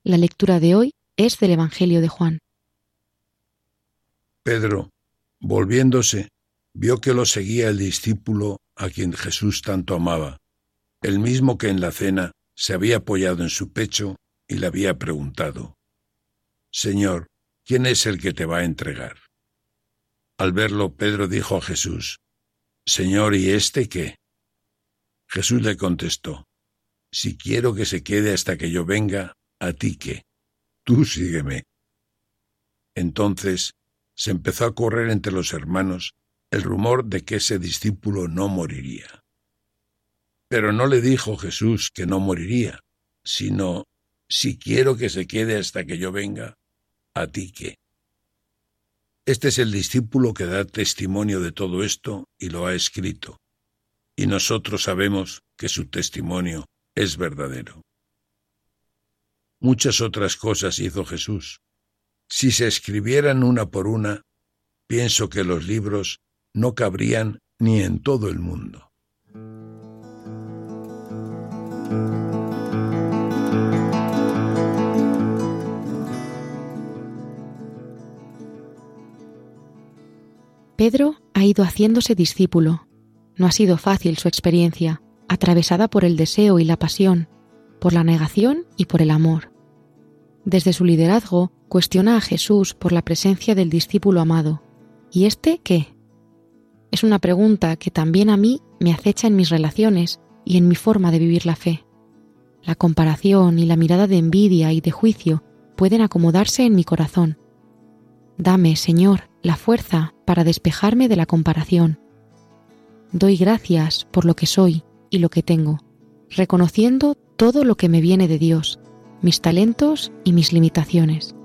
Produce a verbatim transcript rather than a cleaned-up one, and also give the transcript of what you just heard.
La lectura de hoy es del Evangelio de Juan. Pedro, volviéndose, vio que lo seguía el discípulo a quien Jesús tanto amaba, el mismo que en la cena se había apoyado en su pecho y le había preguntado: Señor, ¿quién es el que te va a entregar? Al verlo, Pedro dijo a Jesús: Señor, ¿y este qué? Jesús le contestó: Si quiero que se quede hasta que yo venga, ¿a ti qué? Tú sígueme. Entonces se empezó a correr entre los hermanos el rumor de que ese discípulo no moriría. Pero no le dijo Jesús que no moriría, sino: Si quiero que se quede hasta que yo venga, ¿a ti qué? Este es el discípulo que da testimonio de todo esto y lo ha escrito, y nosotros sabemos que su testimonio es verdadero. Muchas otras cosas hizo Jesús. Si se escribieran una por una, pienso que los libros no cabrían ni en todo el mundo. Pedro ha ido haciéndose discípulo. No ha sido fácil su experiencia, atravesada por el deseo y la pasión, por la negación y por el amor. Desde su liderazgo, cuestiona a Jesús por la presencia del discípulo amado. ¿Y este qué? Es una pregunta que también a mí me acecha en mis relaciones y en mi forma de vivir la fe. La comparación y la mirada de envidia y de juicio pueden acomodarse en mi corazón. Dame, Señor, la fuerza para despejarme de la comparación. Doy gracias por lo que soy y lo que tengo, reconociendo todo lo que me viene de Dios, mis talentos y mis limitaciones.